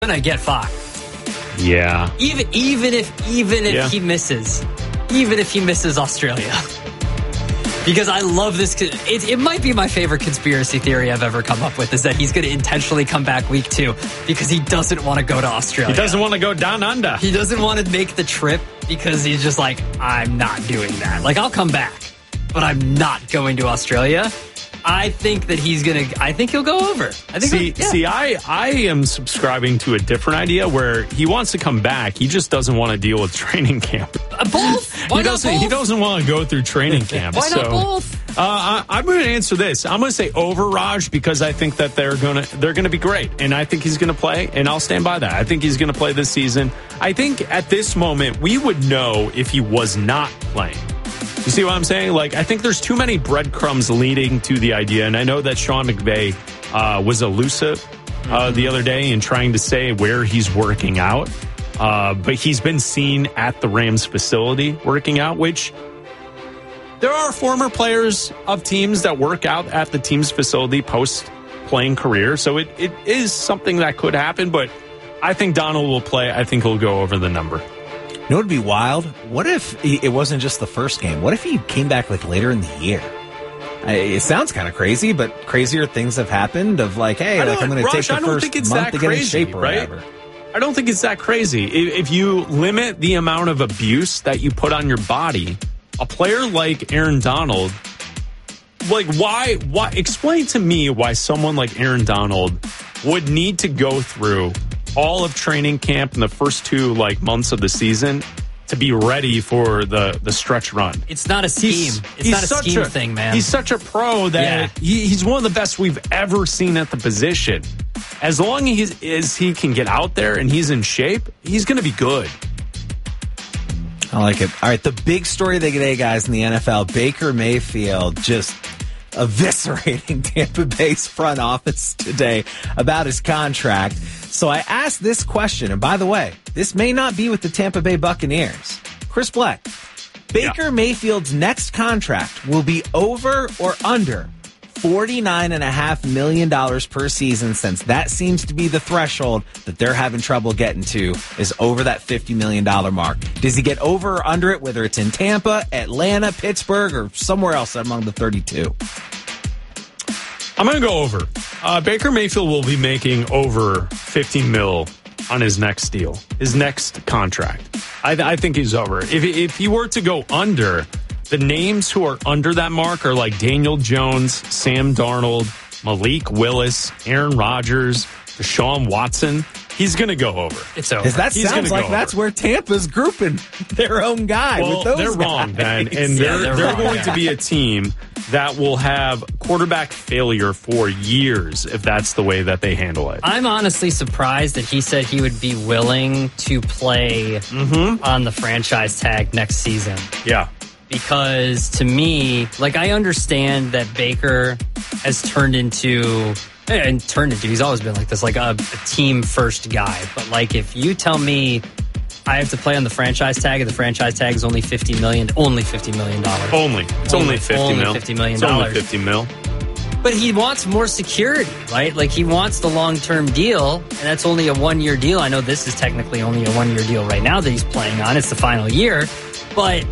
gonna get 5. Yeah. Even if he misses, even if he misses Australia. Because I love this. It might be my favorite conspiracy theory I've ever come up with, is that he's going to intentionally come back week 2 because he doesn't want to go to Australia. He doesn't want to go down under. He doesn't want to make the trip because he's just like, I'm not doing that. Like, I'll come back, but I'm not going to Australia. I think that I think he'll go over. I am subscribing to a different idea where he wants to come back. He just doesn't want to deal with training camp. Both? Why not both? He doesn't want to go through training camp. Why not both? I'm going to answer this. I'm going to say over Raj because I think that they're going to be great, and I think he's going to play, and I'll stand by that. I think he's going to play this season. I think at this moment we would know if he was not playing. You see what I'm saying? Like, I think there's too many breadcrumbs leading to the idea, and I know that Sean McVay was elusive the other day in trying to say where he's working out, but he's been seen at the Rams facility working out, which there are former players of teams that work out at the team's facility post-playing career, so it is something that could happen, but I think Donald will play. I think he'll go over the number. You know what would be wild? What if it wasn't just the first game? What if he came back like later in the year? It sounds kind of crazy, but crazier things have happened of like, hey, like I'm going to take the first month to get in shape or whatever. I don't think it's that crazy. If you limit the amount of abuse that you put on your body, a player like Aaron Donald, like why explain to me why someone like Aaron Donald would need to go through all of training camp in the first 2 months of the season to be ready for the stretch run. It's not a scheme. It's not a scheme thing, man. He's such a pro that he's one of the best we've ever seen at the position. As long as he can get out there and he's in shape, he's going to be good. I like it. All right, the big story of the day, guys, in the NFL, Baker Mayfield just eviscerating Tampa Bay's front office today about his contract. So I asked this question, and by the way, this may not be with the Tampa Bay Buccaneers. Chris Black, Baker Mayfield's next contract will be over or under $49.5 million per season, since that seems to be the threshold that they're having trouble getting to, is over that $50 million mark. Does he get over or under it, whether it's in Tampa, Atlanta, Pittsburgh, or somewhere else among the 32? I'm going to go over. Baker Mayfield will be making over $50 million on his next deal, his next contract. I think he's over. If he were to go under, the names who are under that mark are like Daniel Jones, Sam Darnold, Malik Willis, Aaron Rodgers, Deshaun Watson. He's going to go over. It's over. That sounds like that's where Tampa's grouping their own guy with those they're guys. wrong, Ben. And they're going to be a team that will have quarterback failure for years if that's the way that they handle it. I'm honestly surprised that he said he would be willing to play on the franchise tag next season. Yeah. Because to me, I understand that Baker has turned into, he's always been like this, like a team first guy. But if you tell me I have to play on the franchise tag and the franchise tag is only $50 million. It's only $50 million. $50 million. It's only $50 million. But he wants more security, right? He wants the long-term deal, and that's only a 1-year deal. I know this is technically only a 1-year deal right now that he's playing on. It's the final year. But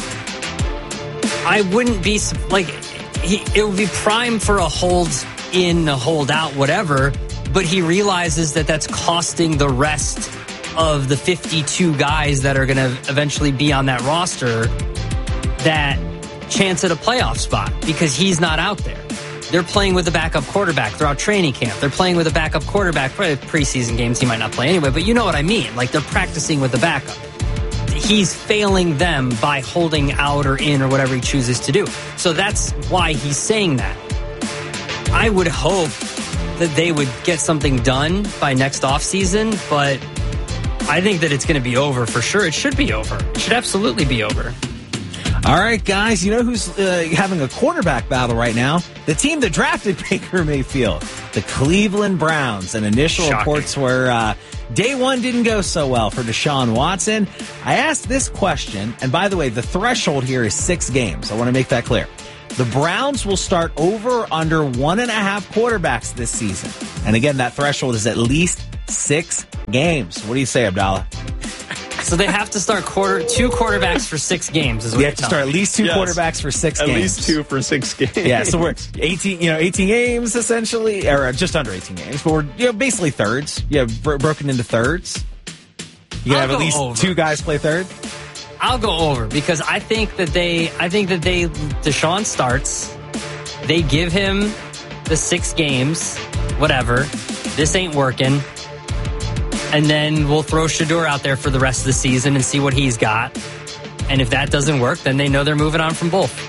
I wouldn't be it would be prime for a hold in, a hold out, whatever. But he realizes that that's costing the rest of the 52 guys that are going to eventually be on that roster that chance at a playoff spot because he's not out there. They're playing with a backup quarterback throughout training camp. They're playing with a backup quarterback for preseason games. He might not play anyway, but you know what I mean. They're practicing with the backup. He's failing them by holding out or in or whatever he chooses to do. So that's why he's saying that. I would hope that they would get something done by next offseason, but I think that it's going to be over for sure. It should be over. It should absolutely be over. All right, guys, you know who's having a quarterback battle right now? The team that drafted Baker Mayfield, the Cleveland Browns. And initial reports were day one didn't go so well for Deshaun Watson. I asked this question, and by the way, the threshold here is 6 games. I want to make that clear. The Browns will start over or under 1.5 quarterbacks this season. And again, that threshold is at least 6 games. What do you say, Abdallah? So they have to start 2 quarterbacks for 6 games. Is what We have to start at least 2 quarterbacks for 6 games. At least 2 for 6 games. Yeah, so we're 18 games essentially, or just under 18 games, but we're basically thirds. Broken into thirds. You gotta have at least over. 2 guys play third. I'll go over because I think that Deshaun starts. They give him the 6 games, whatever. This ain't working. And then we'll throw Shedeur out there for the rest of the season and see what he's got. And if that doesn't work, then they know they're moving on from both.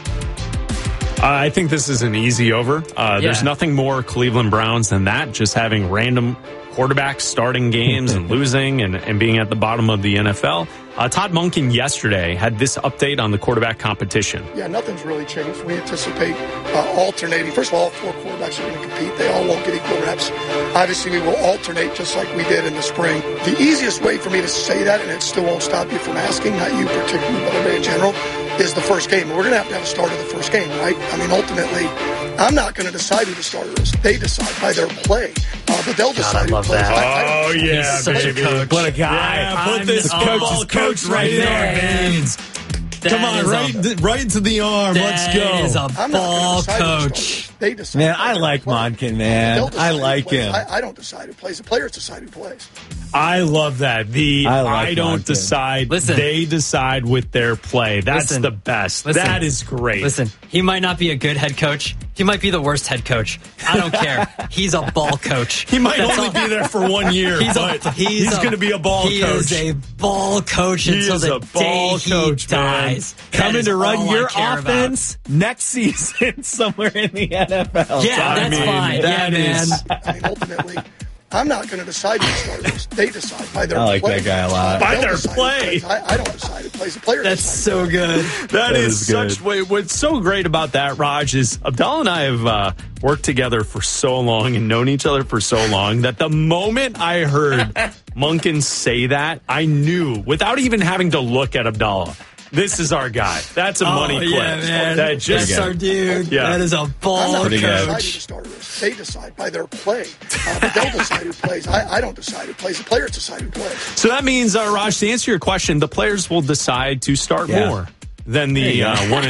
I think this is an easy over. There's nothing more Cleveland Browns than that, just having random quarterbacks starting games and losing and being at the bottom of the NFL. Todd Monken yesterday had this update on the quarterback competition. Yeah, nothing's really changed. We anticipate alternating. First of all 4 quarterbacks are going to compete. They all won't get equal reps. Obviously, we will alternate just like we did in the spring. The easiest way for me to say that, and it still won't stop you from asking, not you particularly, but everybody in general, is the first game. We're going to have a start of the first game, right? I mean, ultimately, I'm not going to decide who the starter is. They decide by their play. But they'll decide who plays. Oh, yeah, baby. What a guy. Yeah, put this coach right there, man. Come on, right into the arm. Let's go. That is a ball coach. They decide. Man, I like Monken, man. I like him. I don't decide who plays. The players decide who plays. I love that. I don't decide. Listen. They decide with their play. That's the best. That is great. Listen, he might not be a good head coach. He might be the worst head coach. I don't care. He's a ball coach. He might only be there for 1 year, he's going to be a ball coach. He is a ball coach until the day he dies. Coming to run your offense next season somewhere in the NFL. Yeah, that's fine. That is. I mean, ultimately, I'm not going to decide who starters. They decide by their play. I like that guy a lot. By their play. I don't decide who plays. The player That's so good. That is such. What's so great about that, Raj, is Abdallah and I have worked together for so long and known each other for so long that the moment I heard Monken say that, I knew, without even having to look at Abdallah, this is our guy. That's a money play. Yeah, man. That's our dude. Yeah. That is a ball coach. They decide by their play. But they'll decide who plays. I don't decide who plays. The players decide who plays. So that means, Raj, to answer your question, the players will decide to start more than the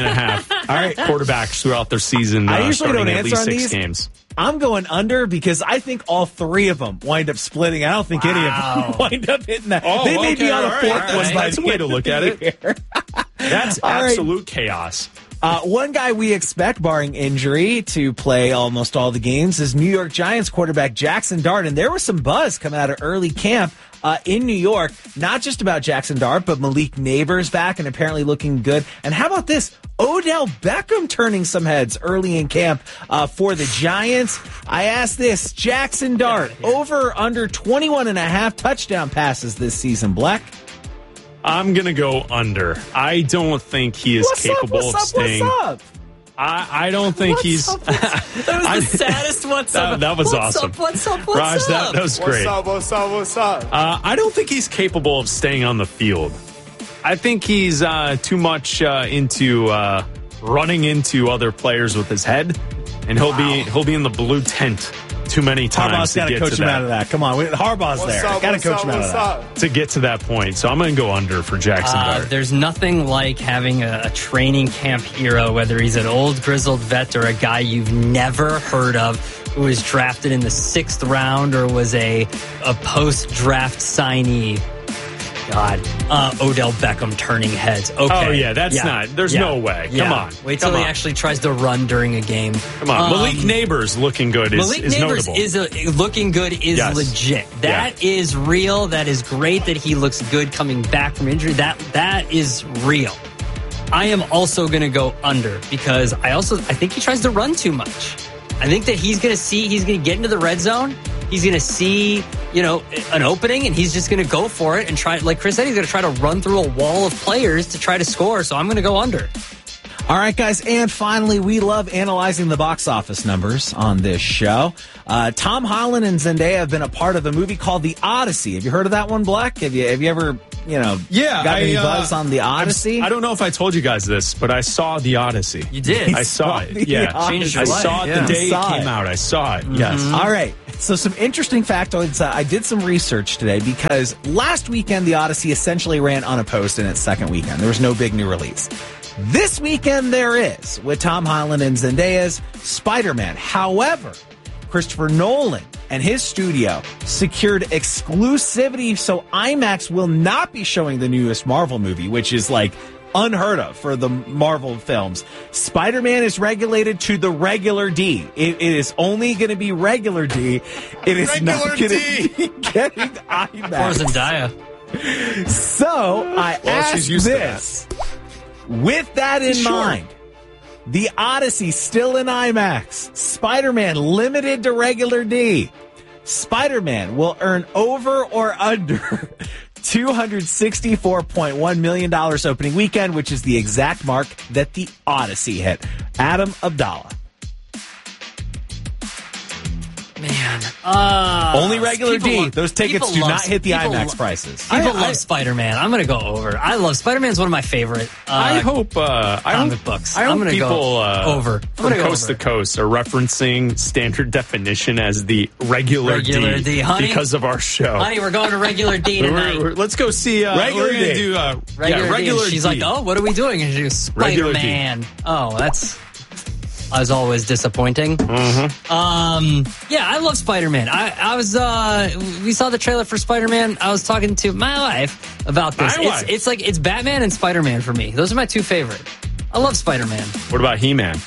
1.5 quarterbacks throughout their season. I usually don't answer at least on 6 games. I'm going under because I think all 3 of them wind up splitting. I don't think any of them wind up hitting that. They may be on a 4th one. That's a way to look at it. That's absolute chaos. One guy we expect, barring injury, to play almost all the games is New York Giants quarterback Jackson Dart. And there was some buzz coming out of early camp in New York, not just about Jackson Dart, but Malik Neighbors back and apparently looking good. And how about this? Odell Beckham turning some heads early in camp for the Giants. I asked this, Jackson Dart, over under 21.5 touchdown passes this season, Black? I'm going to go under. I don't think he is capable of staying. What's up? I don't think he's. That was the saddest what's up. That was awesome. What's up? Raj, that was great. What's up? I don't think he's capable of staying on the field. I think he's too much into running into other players with his head, and he'll be in the blue tent too many times to get coach to him that. out of that. Come on, Harbaugh's there. Got to coach him out of that. To get to that point. So I'm going to go under for Jackson Dart. There's nothing like having a training camp hero, whether he's an old grizzled vet or a guy you've never heard of who was drafted in the 6th round or was a post-draft signee. God, Odell Beckham turning heads. Okay. Oh, yeah, there's no way. Come on. Wait till he actually tries to run during a game. Come on. Malik Neighbors looking good is Neighbors notable. Looking good is legit. That is real. That is great that he looks good coming back from injury. That is real. I am also going to go under because I think he tries to run too much. I think that he's going to get into the red zone. He's going to see, an opening, and he's just going to go for it and try. Like Chris said, he's going to try to run through a wall of players to try to score. So I'm going to go under. All right, guys. And finally, we love analyzing the box office numbers on this show. Tom Holland and Zendaya have been a part of a movie called The Odyssey. Have you heard of that one, Black? Have you ever, got any buzz on The Odyssey? I don't know if I told you guys this, but I saw The Odyssey. You did? I saw it. Yeah. Changed your life. I saw it the day it came out. I saw it. Yes. All right. So some interesting factoids. I did some research today because last weekend the Odyssey essentially ran unopposed in its second weekend. There was no big new release. This weekend there is, with Tom Holland and Zendaya's Spider-Man. However, Christopher Nolan and his studio secured exclusivity, so IMAX will not be showing the newest Marvel movie, which is like unheard of for the Marvel films. Spider-Man is regulated to the regular D. It is only going to be regular D. It is regular not going to be getting IMAX. Or Zendaya. So I asked this. With that in mind, the Odyssey still in IMAX. Spider-Man limited to regular D. Spider-Man will earn over or under $264.1 million opening weekend, which is the exact mark that the Odyssey hit. Adam Abdallah. Man. Only regular D. Love, those tickets do not hit the IMAX prices. People love Spider-Man. I'm going to go over. I love Spider-Man's one of my favorite comic books. I'm going to go over. From coast to coast are referencing standard definition as the regular D, honey, because of our show. Honey, we're going to regular D tonight. Let's go see regular D. Do, regular D. She's like, oh, what are we doing? And she goes, Spider-Man. Oh, that's... as always, disappointing. Mm-hmm. Yeah, I love Spider-Man. I was, we saw the trailer for Spider-Man. I was talking to my wife about this. It's Batman and Spider-Man for me. Those are my two favorite. I love Spider-Man. What about He-Man?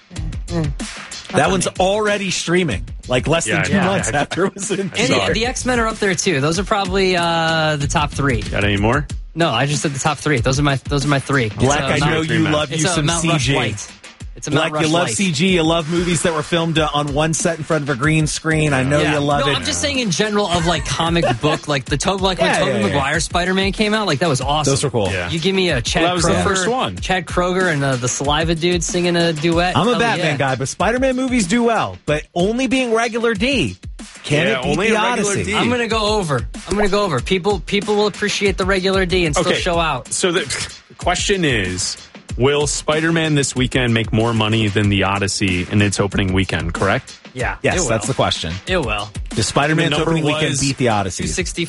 That one's already streaming, like less than 2 months after it was in. And the X-Men are up there too. Those are probably the top three. Got any more? No, I just said the top three. Those are my three. Black, I know you love you some CG. It's a Black, you love CG. You love movies that were filmed on one set in front of a green screen. I know you love it. I'm just saying in general of like comic book, like when Tobey Maguire Spider-Man came out, like that was awesome. Those were cool. Yeah. You give me a Chad Kroger. That was the first one. Chad Kroger and the Saliva dude singing a duet. I'm a Batman guy, but Spider-Man movies do well. But only being regular D. Can it beat the Odyssey? D. I'm going to go over. People will appreciate the regular D and still show out. So the question is, will Spider-Man this weekend make more money than the Odyssey in its opening weekend, correct? Yeah. Yes, that's the question. It will. Does Spider-Man's opening weekend beat the Odyssey?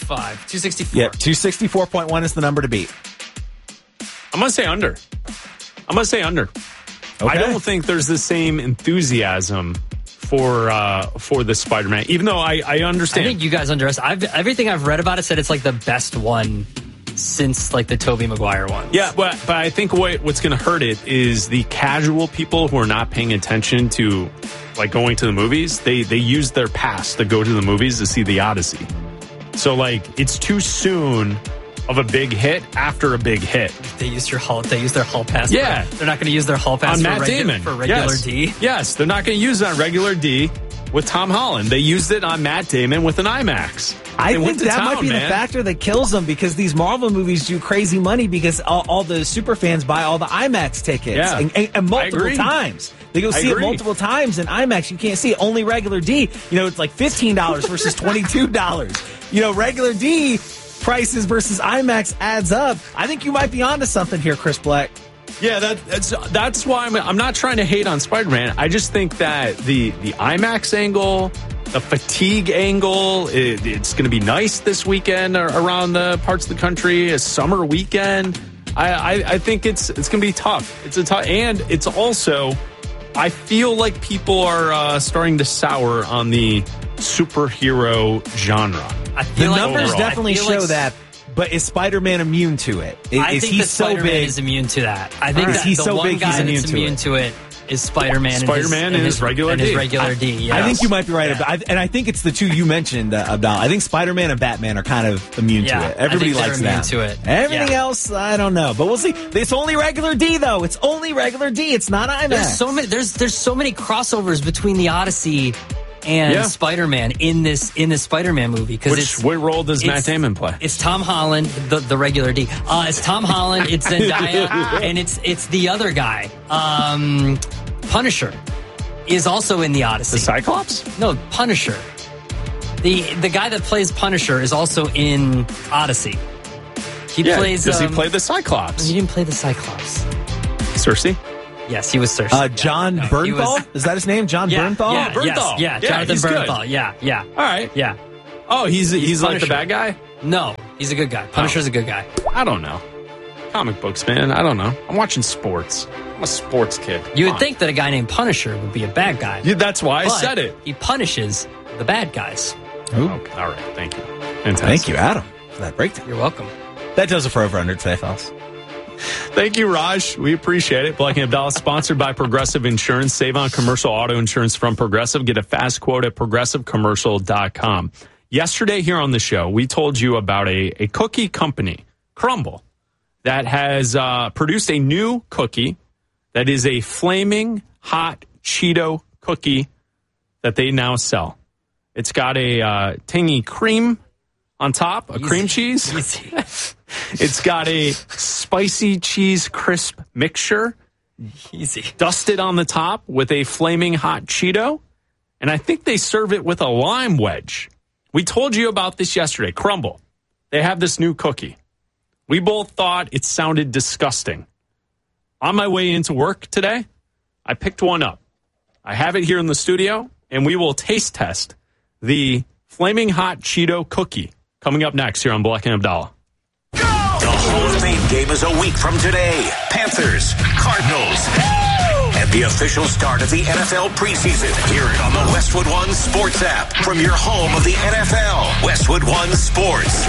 264. Yeah, 264.1 is the number to beat. I'm going to say under. Okay. I don't think there's the same enthusiasm for the Spider-Man, even though I understand. I think you guys underestimate. Everything I've read about it said it's like the best one since like the Tobey Maguire one. Yeah, but I think what's going to hurt it is the casual people who are not paying attention to like going to the movies. They use their pass to go to the movies to see the Odyssey. So like it's too soon of a big hit after a big hit. They use their hall pass. Yeah, they're not going to use their hall pass on Matt Damon for regular D. Yes, they're not going to use it on regular D with Tom Holland. They used it on Matt Damon with an IMAX. I think that might be the factor that kills them, because these Marvel movies do crazy money because all the super fans buy all the IMAX tickets and multiple times. They go see it multiple times in IMAX. You can't see it. Only regular D, it's like $15 versus $22. Regular D prices versus IMAX adds up. I think you might be onto something here, Chris Black. Yeah, that's why I'm not trying to hate on Spider-Man. I just think that the IMAX angle, the fatigue angle, it's going to be nice this weekend around the parts of the country, a summer weekend. I think it's going to be tough. And it's also, I feel like people are starting to sour on the superhero genre. The numbers definitely show that. But is Spider-Man immune to it? I think Spider-Man is immune to that. I think that he's the so one big, guy he's immune that's immune to it is Spider-Man. And his regular D. Yes. I think you might be right. Yeah. And I think it's the two you mentioned, Abdallah. I think Spider-Man and Batman are kind of immune to it. Everybody likes that. To it. Everything else, I don't know. But we'll see. It's only regular D, though. It's only regular D. It's not IMAX. There's so many crossovers between the Odyssey and Spider-Man in this Spider-Man movie, because what role does Matt Damon play? It's Tom Holland, the regular D. It's Tom Holland, it's Zendaya, and it's the other guy. Punisher is also in the Odyssey. The Cyclops? No, Punisher. The guy that plays Punisher is also in Odyssey. He plays. Does he play the Cyclops? He didn't play the Cyclops. Cersei? Yes, he was thirsty. John Bernthal? Is that his name? John Bernthal? Yeah, Bernthal. Yes, Jonathan he's Bernthal. good. Yeah. All right. Yeah. Oh, he's like the Punisher. bad guy? No, he's a good guy. Punisher's a good guy. I don't know. Comic books, man. I don't know. I'm watching sports. I'm a sports kid. You would think that a guy named Punisher would be a bad guy. Yeah, that's why I but said it. He punishes the bad guys. Okay. All right. Thank you. Fantastic. Thank you, Adam, for that breakdown. You're welcome. That does it for Over Under today, fellas. Thank you, Raj. We appreciate it. Black & Abdallah, sponsored by Progressive Insurance. Save on commercial auto insurance from Progressive. Get a fast quote at progressivecommercial.com. Yesterday here on the show, we told you about a cookie company, Crumble, that has produced a new cookie that is a flaming hot Cheeto cookie that they now sell. It's got a tangy cream on top, a cream cheese. Easy. It's got a spicy cheese crisp mixture Easy. dusted on the top with a flaming hot Cheeto. And I think they serve it with a lime wedge. We told you about this yesterday. Crumble. They have this new cookie. We both thought it sounded disgusting. On my way into work today, I picked one up. I have it here in the studio, and we will taste test the flaming hot Cheeto cookie coming up next here on Black & Abdallah. The Hall of Fame game is a week from today. Panthers, Cardinals, and the official start of the NFL preseason. Hear it on the Westwood One Sports app from your home of the NFL. Westwood One Sports.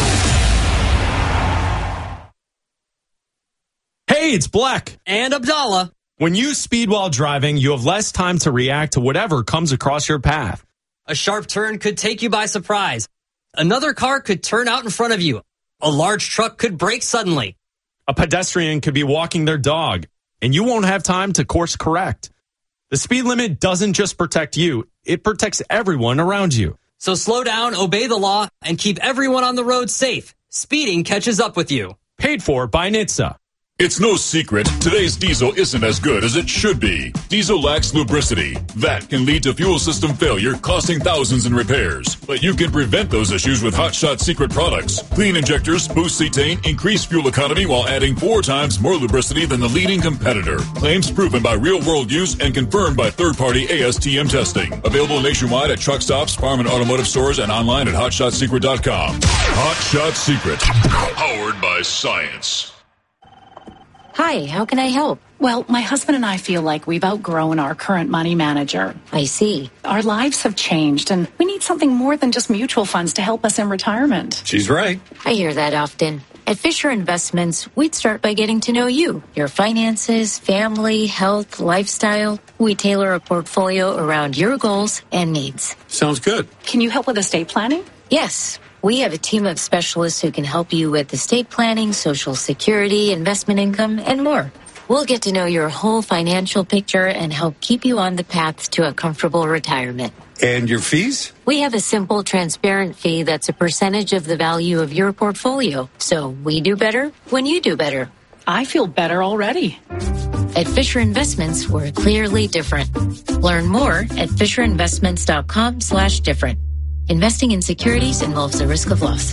Hey, it's Black. And Abdallah. When you speed while driving, you have less time to react to whatever comes across your path. A sharp turn could take you by surprise. Another car could turn out in front of you. A large truck could brake suddenly. A pedestrian could be walking their dog, and you won't have time to course correct. The speed limit doesn't just protect you, it protects everyone around you. So slow down, obey the law, and keep everyone on the road safe. Speeding catches up with you. Paid for by NHTSA. It's no secret, today's diesel isn't as good as it should be. Diesel lacks lubricity. That can lead to fuel system failure, costing thousands in repairs. But you can prevent those issues with Hot Shot Secret products. Clean injectors, boost cetane, increase fuel economy while adding 4 times more lubricity than the leading competitor. Claims proven by real-world use and confirmed by third-party ASTM testing. Available nationwide at truck stops, farm and automotive stores, and online at HotShotSecret.com. Hot Shot Secret. Powered by science. Hi, how can I help? Well, my husband and I feel like we've outgrown our current money manager. I see. Our lives have changed, and we need something more than just mutual funds to help us in retirement. She's right. I hear that often. At Fisher Investments, we'd start by getting to know you, your finances, family, health, lifestyle. We tailor a portfolio around your goals and needs. Sounds good. Can you help with estate planning? Yes, we have a team of specialists who can help you with estate planning, Social Security, investment income, and more. We'll get to know your whole financial picture and help keep you on the path to a comfortable retirement. And your fees? We have a simple, transparent fee that's a percentage of the value of your portfolio. So we do better when you do better. I feel better already. At Fisher Investments, we're clearly different. Learn more at FisherInvestments.com/different. Investing in securities involves a risk of loss.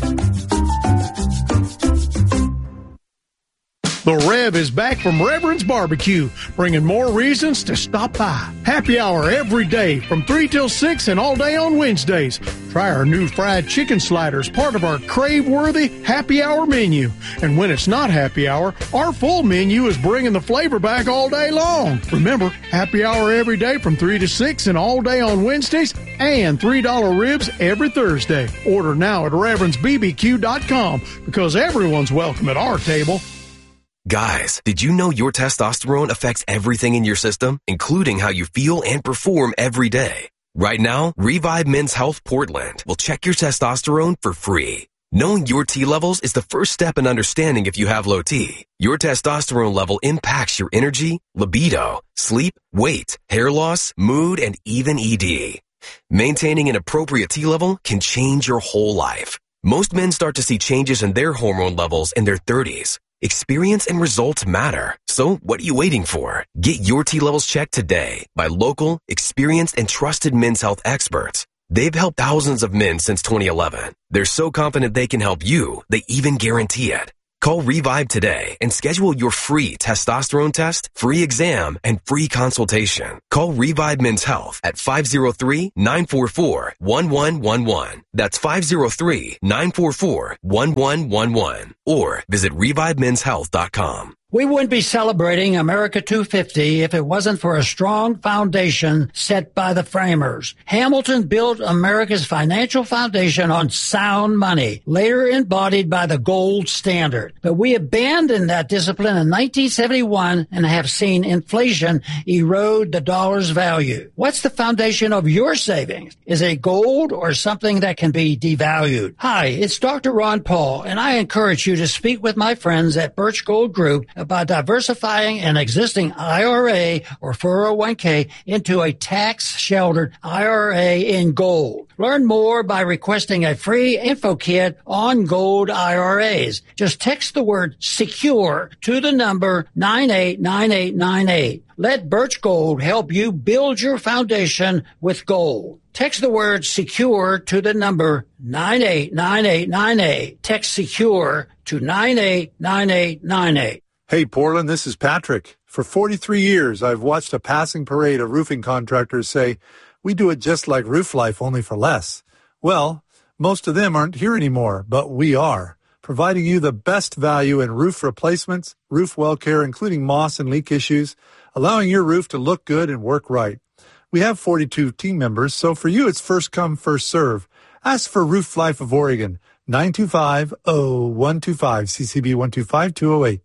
The Rev is back from Reverend's Barbecue, bringing more reasons to stop by. Happy hour every day from 3 till 6 and all day on Wednesdays. Try our new fried chicken sliders, part of our crave-worthy happy hour menu. And when it's not happy hour, our full menu is bringing the flavor back all day long. Remember, happy hour every day from 3 to 6 and all day on Wednesdays, and $3 ribs every Thursday. Order now at ReverendsBBQ.com because everyone's welcome at our table. Guys, did you know your testosterone affects everything in your system, including how you feel and perform every day? Right now, Revive Men's Health Portland will check your testosterone for free. Knowing your T levels is the first step in understanding if you have low T. Your testosterone level impacts your energy, libido, sleep, weight, hair loss, mood, and even ED. Maintaining an appropriate T level can change your whole life. Most men start to see changes in their hormone levels in their 30s. Experience and results matter. So what are you waiting for? Get your T levels checked today by local, experienced, and trusted men's health experts. They've helped thousands of men since 2011. They're so confident they can help you, they even guarantee it. Call Revive today and schedule your free testosterone test, free exam, and free consultation. Call Revive Men's Health at 503-944-1111. That's 503-944-1111. Or visit ReviveMen'sHealth.com. We wouldn't be celebrating America 250 if it wasn't for a strong foundation set by the framers. Hamilton built America's financial foundation on sound money, later embodied by the gold standard. But we abandoned that discipline in 1971 and have seen inflation erode the dollar's value. What's the foundation of your savings? Is it gold or something that can be devalued? Hi, it's Dr. Ron Paul, and I encourage you to speak with my friends at Birch Gold Group about diversifying an existing IRA or 401k into a tax-sheltered IRA in gold. Learn more by requesting a free info kit on gold IRAs. Just text the word SECURE to the number 989898. Let Birch Gold help you build your foundation with gold. Text the word SECURE to the number 989898. Text SECURE to 989898. Hey, Portland, this is Patrick. For 43 years, I've watched a passing parade of roofing contractors say, we do it just like Roof Life, only for less. Well, most of them aren't here anymore, but we are, providing you the best value in roof replacements, roof well care, including moss and leak issues, allowing your roof to look good and work right. We have 42 team members, so for you, it's first come, first serve. Ask for Roof Life of Oregon, 925-0125, CCB 125208.